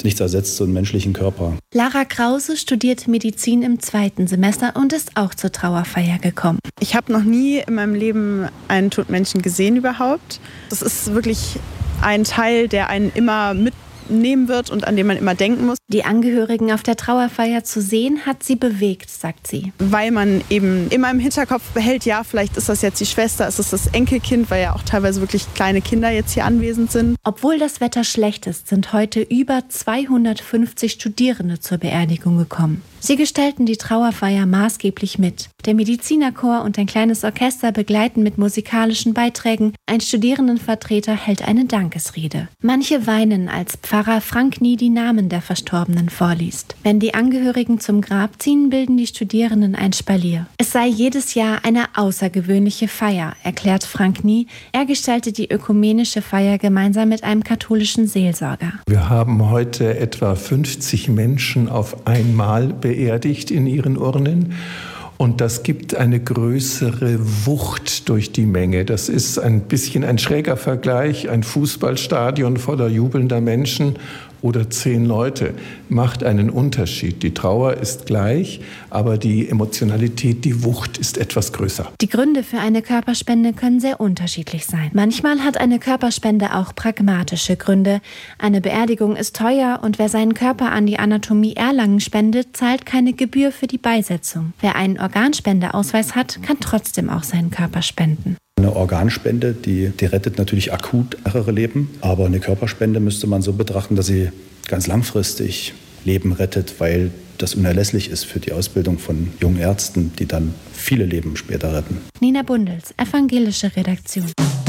nichts ersetzt so einen menschlichen Körper. Lara Krause studiert Medizin im 2. Semester und ist auch zur Trauerfeier gekommen. Ich habe noch nie in meinem Leben einen toten Menschen gesehen überhaupt. Das ist wirklich ein Teil, der einen immer mitnehmen wird und an den man immer denken muss. Die Angehörigen auf der Trauerfeier zu sehen, hat sie bewegt, sagt sie. Weil man eben immer im Hinterkopf behält, ja, vielleicht ist das jetzt die Schwester, ist es das Enkelkind, weil ja auch teilweise wirklich kleine Kinder jetzt hier anwesend sind. Obwohl das Wetter schlecht ist, sind heute über 250 Studierende zur Beerdigung gekommen. Sie gestalten die Trauerfeier maßgeblich mit. Der Medizinerchor und ein kleines Orchester begleiten mit musikalischen Beiträgen. Ein Studierendenvertreter hält eine Dankesrede. Manche weinen, als Pfarrer Frank Nie die Namen der Verstorbenen vorliest. Wenn die Angehörigen zum Grab ziehen, bilden die Studierenden ein Spalier. Es sei jedes Jahr eine außergewöhnliche Feier, erklärt Frank Nie. Er gestaltet die ökumenische Feier gemeinsam mit einem katholischen Seelsorger. Wir haben heute etwa 50 Menschen auf einmal beerdigt in ihren Urnen. Und das gibt eine größere Wucht durch die Menge. Das ist ein bisschen ein schräger Vergleich. Ein Fußballstadion voller jubelnder Menschen oder 10 Leute macht einen Unterschied. Die Trauer ist gleich, aber die Emotionalität, die Wucht ist etwas größer. Die Gründe für eine Körperspende können sehr unterschiedlich sein. Manchmal hat eine Körperspende auch pragmatische Gründe. Eine Beerdigung ist teuer und wer seinen Körper an die Anatomie Erlangen spendet, zahlt keine Gebühr für die Beisetzung. Wer einen Organspendeausweis hat, kann trotzdem auch seinen Körper spenden. Eine Organspende, die rettet natürlich akut mehrere Leben, aber eine Körperspende müsste man so betrachten, dass sie ganz langfristig Leben rettet, weil das unerlässlich ist für die Ausbildung von jungen Ärzten, die dann viele Leben später retten. Nina Bundels, Evangelische Redaktion.